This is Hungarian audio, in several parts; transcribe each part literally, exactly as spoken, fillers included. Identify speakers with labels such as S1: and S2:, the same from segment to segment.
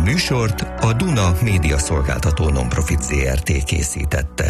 S1: műsort a Duna Média Szolgáltató Nonprofit zé er té készítette.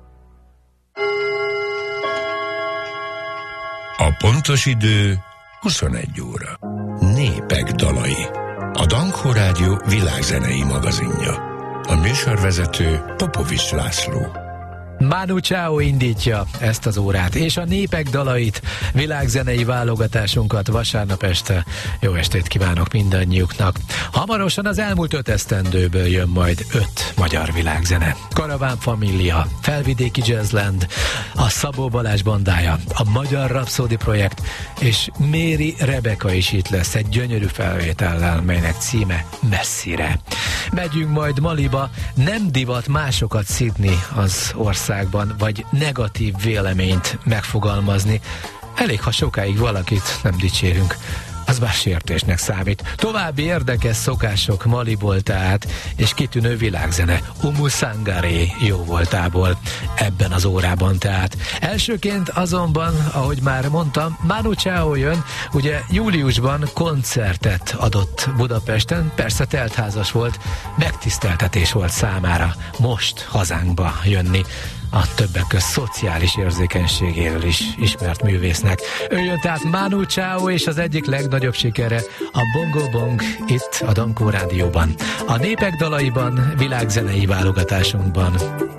S2: A pontos idő huszonegy óra. Népek dalai. A Dankó Rádió világzenei magazinja. A műsorvezető Popovics László.
S3: Manu Chao indítja ezt az órát, és a népek dalait, világzenei válogatásunkat vasárnap este. Jó estét kívánok mindannyiuknak. Hamarosan az elmúlt öt esztendőből jön majd öt magyar világzene. Karaván Família, Felvidéki Jazzland, a Szabó Balázs bandája, a Magyar Rapszódi projekt, és Méri Rebeka is itt lesz egy gyönyörű felvétellel, melynek címe Messzire. Megyünk majd Maliba, nem divat másokat szidni az országban, vagy negatív véleményt megfogalmazni. Elég, ha sokáig valakit nem dicsérünk, az már sértésnek számít. További érdekes szokások Maliból tehát, és kitűnő világzene Oumou Sangaré jó voltából ebben az órában tehát. Elsőként azonban, ahogy már mondtam, Manu Chao jön, ugye júliusban koncertet adott Budapesten, persze teltházas volt, megtiszteltetés volt számára most hazánkba jönni. A többek közt szociális érzékenységéről is ismert művésznek. Ő jön tehát Manu Chao, és az egyik legnagyobb sikere a Bongo Bong itt a Dankó Rádióban. A népek dalaiban, világzenei válogatásunkban.